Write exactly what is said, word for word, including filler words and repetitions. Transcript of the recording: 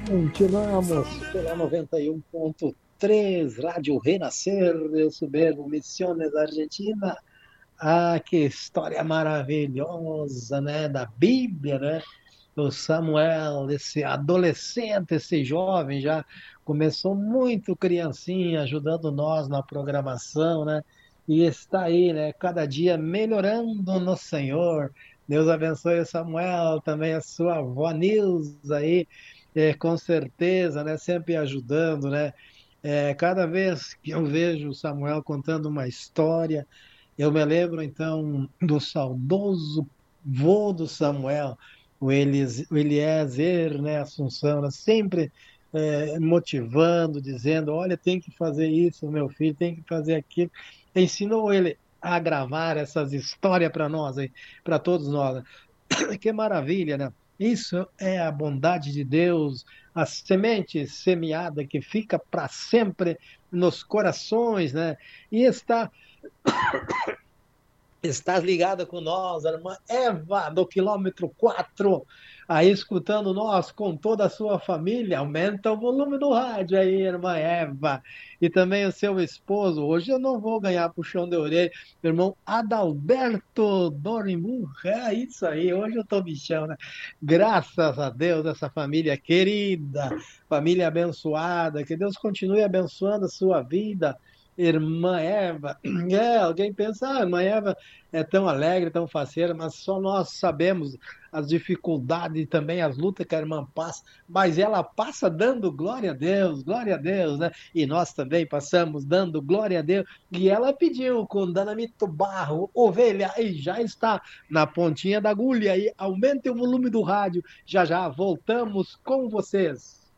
Continuamos pela noventa e um ponto três, Rádio Renascer, eu sou Bergo, Missões Argentina. Ah, que história maravilhosa, né? Da Bíblia, né? O Samuel, esse adolescente, esse jovem, já começou muito criancinha, ajudando nós na programação, né? E está aí, né? Cada dia melhorando no Senhor. Deus abençoe o Samuel, também a sua avó Nilza aí, é, com certeza, né? Sempre ajudando, né? É, cada vez que eu vejo o Samuel contando uma história, eu me lembro então do saudoso vô do Samuel, o Elis- o Eliezer, né, Assunção, né, sempre é, motivando, dizendo: olha, tem que fazer isso, meu filho, tem que fazer aquilo. Ensinou ele a gravar essas histórias para nós, para todos nós, né? Que maravilha, né? Isso é a bondade de Deus, a semente semeada que fica para sempre nos corações, né? E está Estás ligada com nós, a irmã Eva, do quilômetro quatro, aí escutando nós com toda a sua família. Aumenta o volume do rádio aí, irmã Eva. E também o seu esposo. Hoje eu não vou ganhar puxão de orelha. Irmão Adalberto Dorimbu. É isso aí, hoje eu tô bichão, né? Graças a Deus, essa família querida, família abençoada. Que Deus continue abençoando a sua vida. Irmã Eva, é, alguém pensa, ah, irmã Eva é tão alegre, tão faceira, mas só nós sabemos as dificuldades e também as lutas que a irmã passa, mas ela passa dando glória a Deus, glória a Deus, né? E nós também passamos dando glória a Deus. E ela pediu com Danamito Barro, ovelha, e já está na pontinha da agulha, e aumente o volume do rádio. Já já voltamos com vocês.